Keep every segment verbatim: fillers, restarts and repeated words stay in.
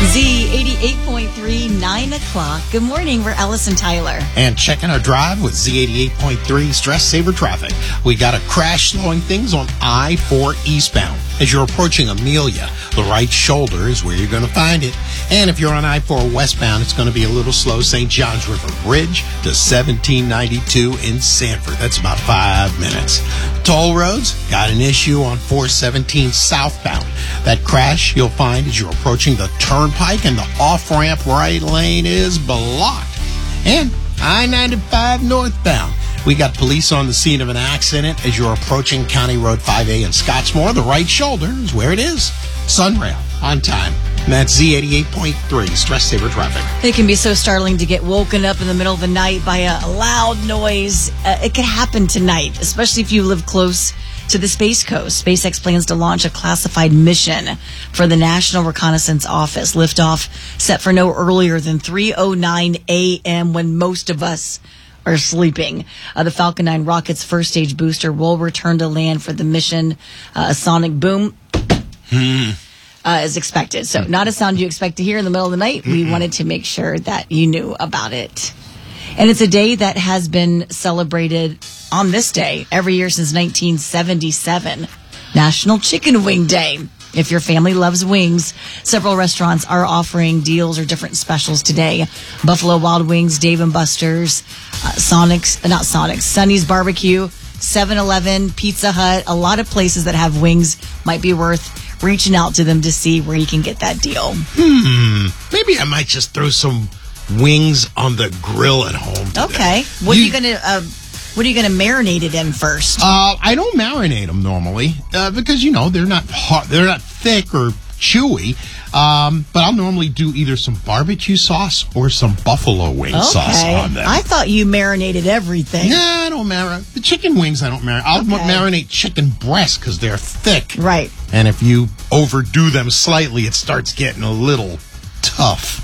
Z eighty-eight point three, nine o'clock. Good morning. We're Ellis and Tyler. And checking our drive with Z eighty-eight point three Stress Saver Traffic. We got a crash slowing things on I four eastbound. As you're approaching Amelia, the right shoulder is where you're going to find it. And if you're on I four westbound, it's going to be a little slow. Saint Johns River Bridge to seventeen ninety-two in Sanford. That's about five minutes. Toll roads, got an issue on four seventeen southbound. That crash you'll find as you're approaching the turnpike and the off-ramp right lane is blocked. And I ninety-five northbound. We got police on the scene of an accident as you're approaching County Road five A in Scottsmore. The right shoulder is where it is. Sunrail, on time. And that's Z eighty-eight point three, Stress Saver Traffic. It can be so startling to get woken up in the middle of the night by a loud noise. Uh, it could happen tonight, especially if you live close to the Space Coast. SpaceX plans to launch a classified mission for the National Reconnaissance Office. Liftoff set for no earlier than three oh nine a.m. when most of us are sleeping. Uh, the Falcon nine rocket's first stage booster will return to land for the mission. Uh, a sonic boom Hmm. uh, is expected. So not a sound you expect to hear in the middle of the night. Mm-mm. We wanted to make sure that you knew about it. And it's a day that has been celebrated on this day every year since nineteen seventy-seven, National Chicken Wing Day. If your family loves wings, several restaurants are offering deals or different specials today. Buffalo Wild Wings, Dave and Buster's, uh, Sonic's, uh, not Sonic's, Sonny's Barbecue, seven eleven, Pizza Hut. A lot of places that have wings might be worth reaching out to them to see where you can get that deal. Hmm. Maybe I might just throw some wings on the grill at home today. Okay. What you, are you going to... Uh, What are you going to marinate it in first? Uh, I don't marinate them normally uh, because, you know, they're not hard, they're not thick or chewy. Um, but I'll normally do either some barbecue sauce or some buffalo wing okay. sauce on them. I thought you marinated everything. No, I don't marinate. The chicken wings, I don't marinate. I'll okay. marinate chicken breasts because they're thick. Right. And if you overdo them slightly, it starts getting a little tough.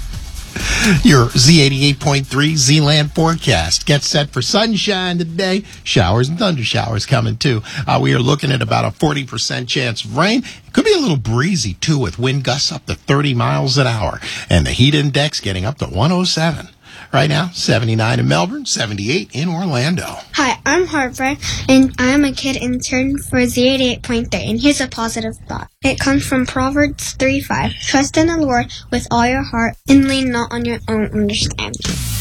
Your Z eighty-eight point three Z-Land forecast. Get set for sunshine today. Showers and thunder showers coming too. Uh, we are looking at about a forty percent chance of rain. It could be a little breezy too with wind gusts up to thirty miles an hour. And the heat index getting up to one oh seven. Right now, seventy-nine in Melbourne, seventy-eight in Orlando. Hi, I'm Harper, and I'm a kid intern for Z eighty-eight point three, and here's a positive thought. It comes from Proverbs three five. Trust in the Lord with all your heart, and lean not on your own understanding.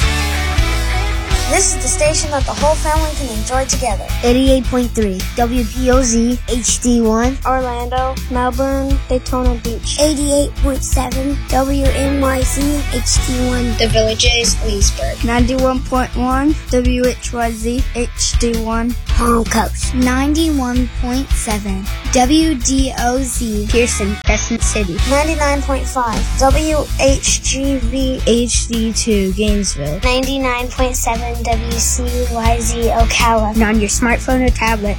This is the station that the whole family can enjoy together. eighty-eight point three W P O Z H D one Orlando, Melbourne, Daytona Beach. eighty-eight point seven W N Y C H D one The Villages, Leesburg. ninety-one point one W H Y Z H D one Palm Coast. ninety-one point seven W D O Z Pearson, Crescent City. ninety-nine point five W H G V H D two Gainesville. ninety-nine point seven W C Y Z Ocala. And on your smartphone or tablet,